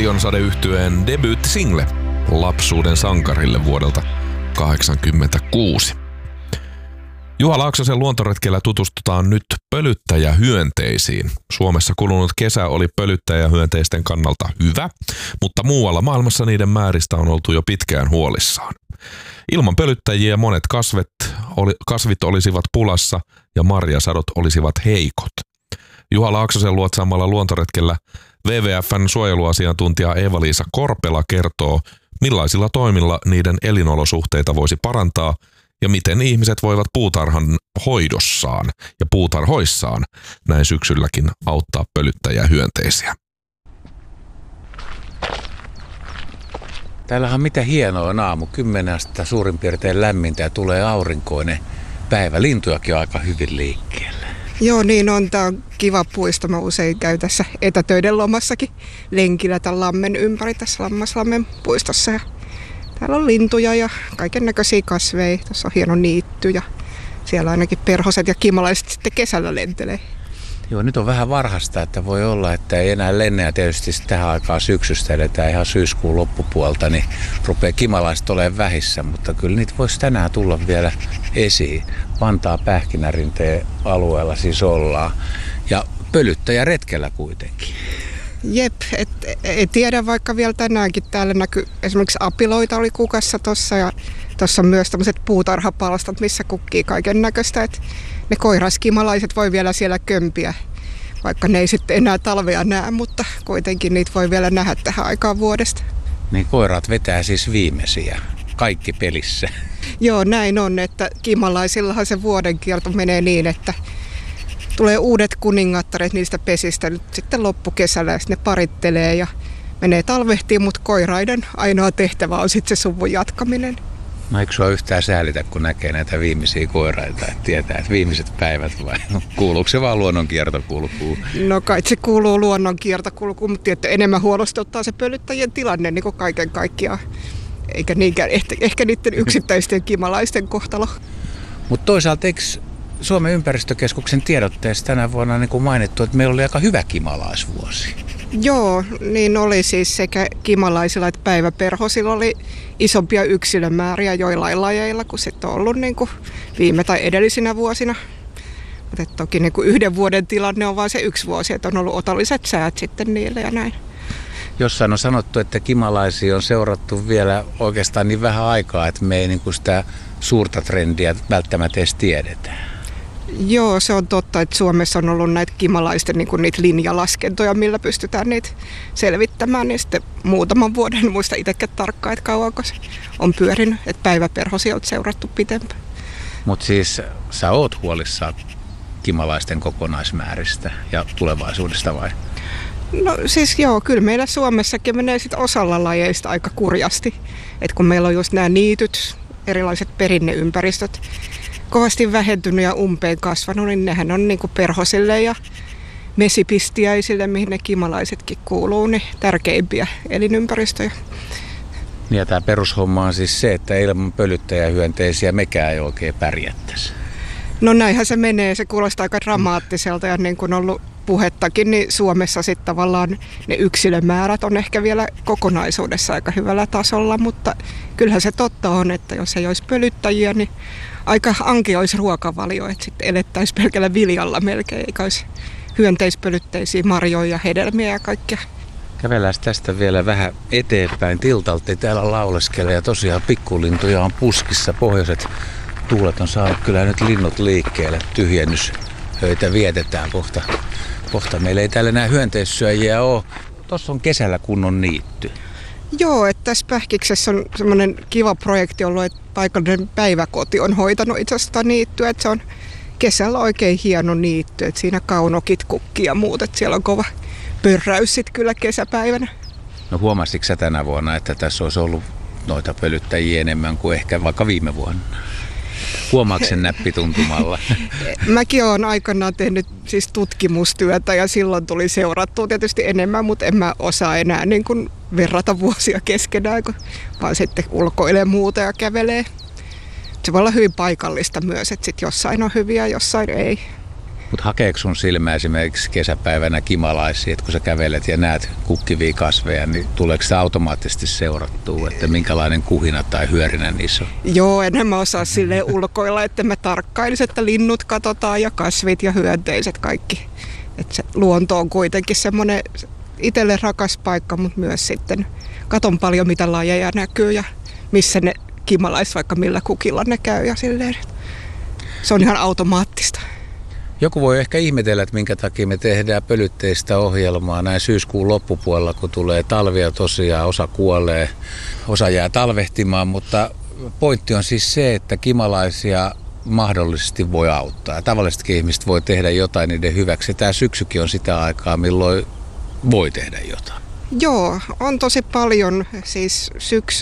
Lionsade-yhtyeen debyyttisingle Lapsuuden sankarille vuodelta 1986. Juha Laaksosen luontoretkellä tutustutaan nyt pölyttäjähyönteisiin. Suomessa kulunut kesä oli pölyttäjähyönteisten kannalta hyvä, mutta muualla maailmassa niiden määristä on oltu jo pitkään huolissaan. Ilman pölyttäjiä monet kasvit olisivat pulassa ja marjasadot olisivat heikot. Juha Laaksosen luotsaamalla luontoretkellä WWF:n suojeluasiantuntija Eeva-Liisa Korpela kertoo, millaisilla toimilla niiden elinolosuhteita voisi parantaa ja miten ihmiset voivat puutarhan hoidossaan ja puutarhoissaan näin syksylläkin auttaa pölyttäjähyönteisiä. Täällähän on mitä hienoa aamu, 10 astetta suurin piirtein lämmintä ja tulee aurinkoinen päivä. Lintujakin on aika hyvin liikkeellä. Joo, niin on. Tämä on kiva puisto. Mä usein käyn tässä etätöiden lomassakin lenkillä tämän lammen ympäri tässä Lammaslammen puistossa. Ja täällä on lintuja ja kaiken näköisiä kasveja. Tässä on hieno niitty ja siellä ainakin perhoset ja kimalaiset sitten kesällä lentelee. Joo, nyt on vähän varhasta, että voi olla, että ei enää lenne ja tietysti tähän aikaan syksystä edetään ihan syyskuun loppupuolta, niin rupeaa kimalaiset olemaan vähissä, mutta kyllä niitä voisi tänään tulla vielä esiin. Vantaa Pähkinärinteen alueella siis ollaan ja pölyttäjä retkellä kuitenkin. Jep, ei tiedä, vaikka vielä tänäänkin täällä näkyy esimerkiksi apiloita oli kukassa tossa ja tuossa on myös tämmöiset puutarhapalstat, missä kukkii kaiken näköistä. Ne koiraskimalaiset voi vielä siellä kömpiä, vaikka ne ei sitten enää talvea näe, mutta kuitenkin niitä voi vielä nähdä tähän aikaan vuodesta. Niin koirat vetää siis viimeisiä, kaikki pelissä. Joo, näin on, että kimalaisillahan se vuoden kierto menee niin, että tulee uudet kuningattaret niistä pesistä nyt sitten loppukesällä ja ne parittelee ja menee talvehtiin, mutta koiraiden ainoa tehtävä on sitten se suvun jatkaminen. No eikö sua yhtään säälitä, kun näkee näitä viimeisiä koiraita, että tietää, että viimeiset päivät vai kuuluuko se vaan luonnonkiertokulkuun? No kai se kuuluu luonnonkiertokulkuun, mutta enemmän huolestuttaa se pölyttäjien tilanne niin kuin kaiken kaikkiaan. Eikä niinkään ehkä niiden yksittäisten kimalaisten kohtalo. Mutta toisaalta eikö Suomen ympäristökeskuksen tiedotteessa tänä vuonna niin kuin mainittu, että meillä oli aika hyvä kimalaisvuosi? Joo, niin oli siis sekä kimalaisilla että päiväperhosilla oli isompia yksilömääriä joillain lajeilla kuin sitten on ollut niin kuin viime tai edellisinä vuosina. Mutta toki niin kuin yhden vuoden tilanne on vain se yksi vuosi, että on ollut otolliset säät sitten niille ja näin. Jossain on sanottu, että kimalaisia on seurattu vielä oikeastaan niin vähän aikaa, että me ei niin kuin sitä suurta trendiä välttämättä edes tiedetä. Joo, se on totta, että Suomessa on ollut näitä kimalaisten niin kuin niitä linjalaskentoja, millä pystytään niitä selvittämään. Niin sitten muutaman vuoden, muista itsekään tarkkaan, että kauanko se on pyörinyt, että päiväperhosia on seurattu pitempään. Mutta siis sä oot huolissaan kimalaisten kokonaismääristä ja tulevaisuudesta vai? No siis joo, kyllä meillä Suomessakin menee sit osalla lajeista aika kurjasti. Että kun meillä on just nämä niityt, erilaiset perinneympäristöt, kovasti vähentynyt ja umpeen kasvanut, niin nehän on niin kuin perhosille ja mesipistiäisille, mihin ne kimalaisetkin kuuluu, niin tärkeimpiä elinympäristöjä. Ja tämä perushomma on siis se, että ilman pölyttäjähyönteisiä mekään ei oikein pärjättäisi. No näinhän se menee, se kuulostaa aika dramaattiselta ja niin kuin on ollut puhettakin, niin Suomessa sitten tavallaan ne yksilömäärät on ehkä vielä kokonaisuudessa aika hyvällä tasolla, mutta kyllähän se totta on, että jos ei olisi pölyttäjiä, niin aika anki olisi ruokavalio, että sitten elettäisiin pelkällä viljalla melkein, eikä olisi hyönteispölytteisiä marjoja ja hedelmiä ja kaikkea. Kävellään tästä vielä vähän eteenpäin. Tiltalti täällä lauleskelee ja tosiaan pikkulintuja on puskissa. Pohjoiset tuulet on saanut kyllä nyt linnut liikkeelle. Tyhjennyshöitä vietetään kohta. Meillä ei täällä enää hyönteissyöjiä ole. Tuossa on kesällä kunnon niitty. Joo, että tässä Pähkiksessä on semmoinen kiva projekti ollut, että paikallinen päiväkoti on hoitanut itse asiassa niittyä. Että se on kesällä oikein hieno niitty, että siinä kaunokit kukkii ja muut, että siellä on kova pörräys sitten kyllä kesäpäivänä. No huomasitko sä tänä vuonna, että tässä olisi ollut noita pölyttäjiä enemmän kuin ehkä vaikka viime vuonna? Huomaatko sen näppituntumalla? Mäkin olen aikanaan tehnyt siis tutkimustyötä ja silloin tuli seurattua tietysti enemmän, mutta en mä osaa enää niin kuin verrata vuosia keskenään, vaan sitten ulkoilee muuta ja kävelee. Se voi olla hyvin paikallista myös, että sitten jossain on hyviä, jossain ei. Mutta hakeeko sun silmä esimerkiksi kesäpäivänä kimalaisia, että kun sä kävelet ja näet kukkivia kasveja, niin tuleeko se automaattisesti seurattua, että minkälainen kuhina tai hyörinä niissä on? Joo, enhän mä osaa silleen ulkoilla, että mä tarkkailisin, että linnut katsotaan ja kasvit ja hyönteiset kaikki. Että se luonto on kuitenkin semmoinen itselle rakas paikka, mutta myös sitten katon paljon mitä lajeja näkyy ja missä ne kimalais, vaikka millä kukilla ne käy ja silleen. Se on ihan automaattista. Joku voi ehkä ihmetellä, että minkä takia me tehdään pölytteistä ohjelmaa näin syyskuun loppupuolella, kun tulee talvia tosiaan, osa kuolee, osa jää talvehtimaan, mutta pointti on siis se, että kimalaisia mahdollisesti voi auttaa. Tavallisetkin ihmiset voi tehdä jotain niiden hyväksi. Tämä syksykin on sitä aikaa, milloin voi tehdä jotain. Joo, on tosi paljon. Siis